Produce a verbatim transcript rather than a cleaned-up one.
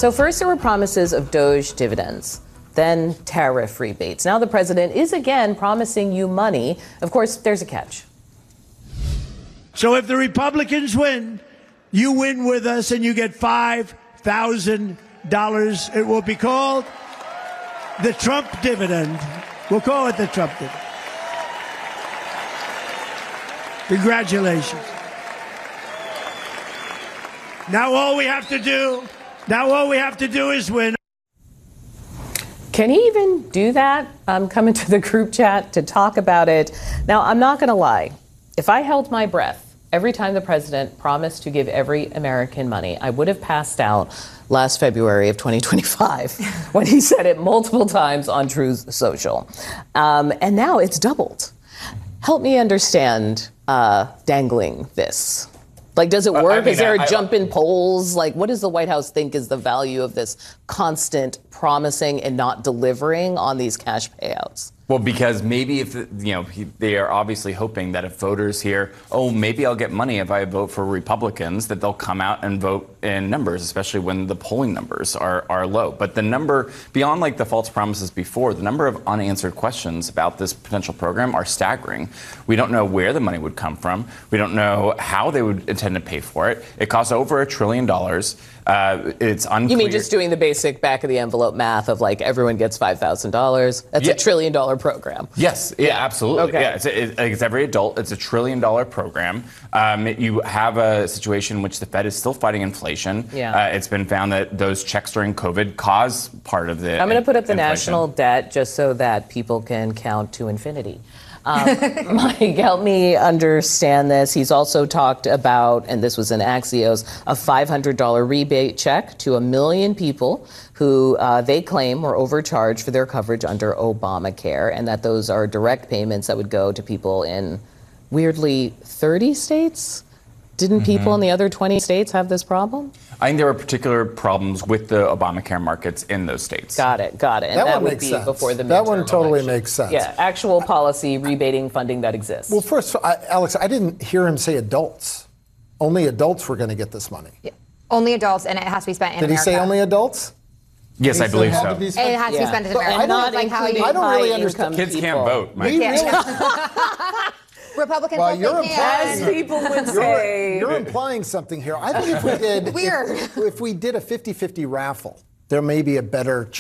So first there were promises of Doge dividends, then tariff rebates. Now the president is again promising you money. Of course, there's a catch. So if the Republicans win, you win with us and you get five thousand dollars. It will be called the Trump dividend. We'll call it the Trump dividend. Congratulations. Now all we have to do, now all we have to do is win. Can he even do that? I'm coming to the group chat to talk about it. Now, I'm not going to lie. If I held my breath every time the president promised to give every American money, I would have passed out last February of twenty twenty-five when he said it multiple times on Truth Social. Um, and now it's doubled. Help me understand uh, dangling this. Like, does it work? I mean, is there a I, jump in polls? Like, what does the White House think is the value of this constant promising and not delivering on these cash payouts? Well, because maybe if, you know, he, they are obviously hoping that if voters hear, oh, maybe I'll get money if I vote for Republicans, that they'll come out and vote in numbers, especially when the polling numbers are, are low. But the number, beyond like the false promises before, the number of unanswered questions about this potential program are staggering. We don't know where the money would come from. We don't know how they would intend to pay for it. It costs over a trillion dollars. Uh, it's unclear. You mean just doing the basic back of the envelope math of like everyone gets five thousand dollars? That's yeah. a trillion dollar program. Yes, yeah, yeah. absolutely. Okay. Yeah, it's, it, it's every adult. It's a trillion dollar program. Um, you have a situation in which the Fed is still fighting inflation. Yeah. Uh, it's been found that those checks during COVID cause part of the I'm going to put up the inflation. national debt just so that people can count to infinity. Um, Mike, help me understand this. He's also talked about, and this was in Axios, a five hundred dollars rebate check to a million people who uh, they claim were overcharged for their coverage under Obamacare, and that those are direct payments that would go to people in, weirdly, thirty states? Didn't mm-hmm. people in the other twenty states have this problem? I think there were particular problems with the Obamacare markets in those states. Got it, got it. And that, that one would makes be sense. before the midterm That one totally election. makes sense. Yeah, actual policy rebating funding that exists. Well, first, I, Alex, I didn't hear him say adults. Only adults were going to get this money. Yeah. Only adults, and it has to be spent in Did America. he say only adults? Yes, I believe so. It has to yeah. be spent in but America. I'm not like how you I don't really understand. Kids people. can't vote, Mike. Yeah. Republicans well, you're As people would say. You're, you're implying something here. I think if we did, Weird. If, if we did a fifty-fifty raffle, there may be a better